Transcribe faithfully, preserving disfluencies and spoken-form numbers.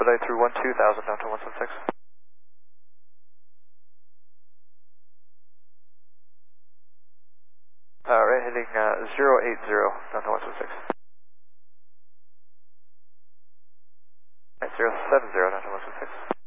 expedite through one two thousand down to one seven six. Alright, heading uh, zero eight zero down to one seven six. Alright, zero seven zero down to one seven six.